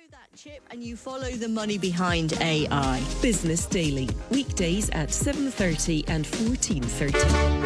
that chip and you follow the money behind AI. Business Daily, weekdays at 7:30 and 14:30.